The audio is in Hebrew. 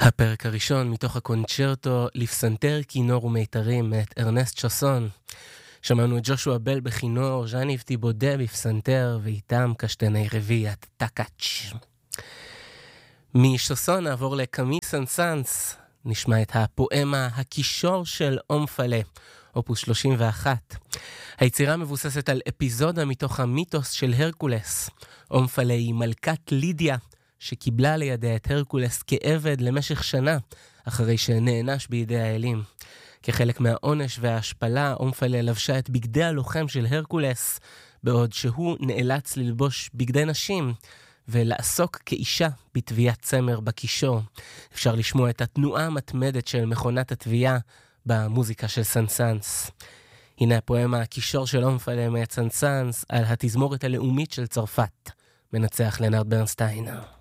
הפרק הראשון מתוך הקונצ'רטו לפסנתר, כינור ומיתרים מאת ארנסט שוסון. שמענו את ג'ושוע בל בכינור, ז'אניב תיבודה בפסנתר, ואיתם קשטני רביעיית טקאץ'. משוסון נעבור לקאמי סן-סאנס, נשמע את הפואמה הקישור של אומפלה, אופוס 31. היצירה מבוססת על אפיזודה מתוך המיתוס של הרקולס. אומפלה היא מלכת לידיה, שקיבלה לידיה את הרקולס כעבד למשך שנה, אחרי שנענש בידי האלים. כחלק מהעונש וההשפלה, אומפלה לבשה את בגדי הלוחם של הרקולס, בעוד שהוא נאלץ ללבוש בגדי נשים, ולעסוק כאישה בתביעת צמר בקישור. אפשר לשמוע את התנועה המתמדת של מכונת התביעה במוזיקה של סן-סאנס. הנה הפואמה הקישור של אומפלה מאת סן-סאנס על התזמורת הלאומית של צרפת. מנצח לנארד ברנסטיין.